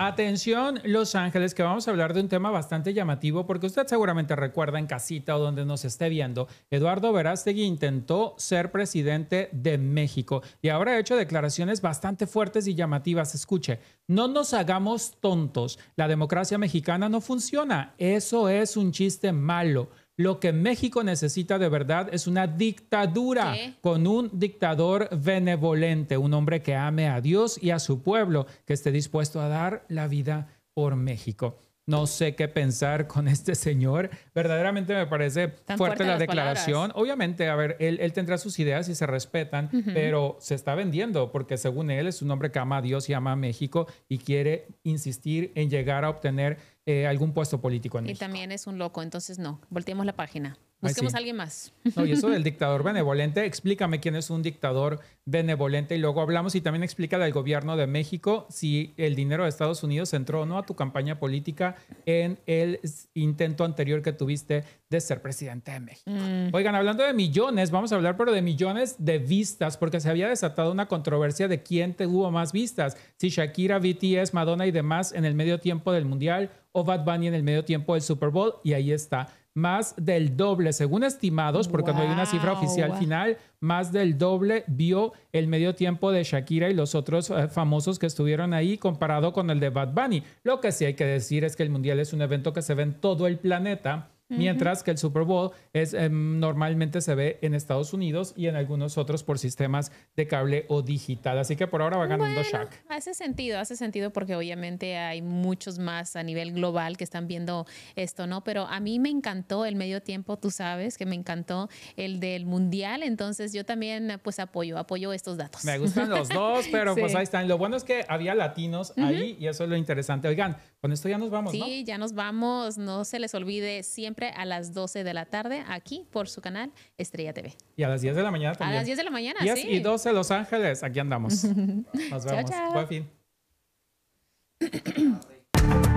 Atención, Los Ángeles, que vamos a hablar de un tema bastante llamativo porque usted seguramente recuerda en casita o donde nos esté viendo, Eduardo Verástegui intentó ser presidente de México y ahora ha hecho declaraciones bastante fuertes y llamativas. Escuche, no nos hagamos tontos, la democracia mexicana no funciona, eso es un chiste malo. Lo que México necesita de verdad es una dictadura con un dictador benevolente, un hombre que ame a Dios y a su pueblo, que esté dispuesto a dar la vida por México. No sé qué pensar con este señor. Verdaderamente me parece fuerte la declaración. Palabras. Obviamente, a ver, él tendrá sus ideas y se respetan, pero se está vendiendo porque según él es un hombre que ama a Dios y ama a México y quiere insistir en llegar a obtener algún puesto político en México. Y también es un loco, entonces no, volteemos la página. Busquemos a alguien más. No, y eso del dictador benevolente, explícame quién es un dictador benevolente y luego hablamos y también explícale al gobierno de México si el dinero de Estados Unidos entró o no a tu campaña política en el intento anterior que tuviste de ser presidente de México. Oigan, hablando de millones, vamos a hablar pero de millones de vistas porque se había desatado una controversia de quién tuvo más vistas, si Shakira, BTS, Madonna y demás en el medio tiempo del Mundial o Bad Bunny en el medio tiempo del Super Bowl y ahí está. Más del doble, según estimados, porque no hay una cifra oficial final, más del doble vio el medio tiempo de Shakira y los otros famosos que estuvieron ahí comparado con el de Bad Bunny. Lo que sí hay que decir es que el Mundial es un evento que se ve en todo el planeta, mientras que el Super Bowl normalmente se ve en Estados Unidos y en algunos otros por sistemas de cable o digital. Así que por ahora va ganando Shaq. Hace sentido porque obviamente hay muchos más a nivel global que están viendo esto, ¿no? Pero a mí me encantó el medio tiempo, tú sabes que me encantó el del Mundial, entonces yo también pues apoyo estos datos. Me gustan los dos, pero pues ahí están. Lo bueno es que había latinos ahí y eso es lo interesante. Oigan, con esto ya nos vamos, ¿no? Sí, ya nos vamos. No se les olvide siempre a las 12 de la tarde aquí por su canal Estrella TV. Y a las 10 de la mañana también. A las 10 de la mañana, 10 sí. y 12 Los Ángeles. Aquí andamos. Nos vemos. Chao, chao. Buen fin.